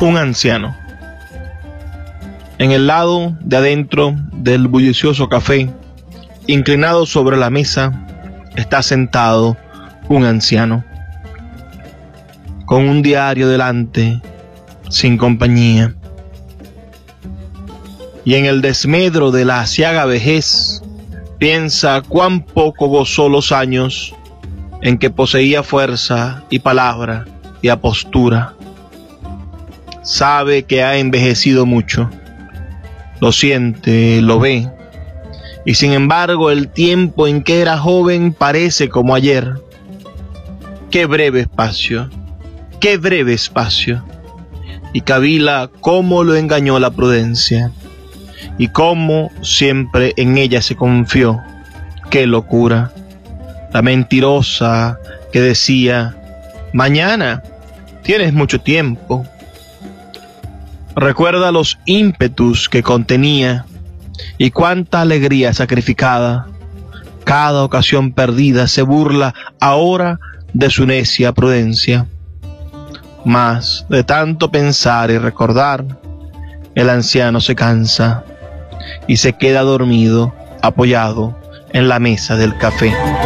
Un anciano. En el lado de adentro del bullicioso café, inclinado sobre la mesa, está sentado un anciano, con un diario delante, sin compañía. Y en el desmedro de la aciaga vejez, piensa cuán poco gozó los años en que poseía fuerza y palabra y apostura. Sabe que ha envejecido mucho, lo siente, lo ve, y sin embargo el tiempo en que era joven parece como ayer. Qué breve espacio, y cavila cómo lo engañó la prudencia, y cómo siempre en ella se confió. Qué locura, la mentirosa que decía: mañana tienes mucho tiempo. Recuerda los ímpetus que contenía y cuánta alegría sacrificada. Cada ocasión perdida se burla ahora de su necia prudencia. Mas de tanto pensar y recordar, el anciano se cansa y se queda dormido, apoyado en la mesa del café.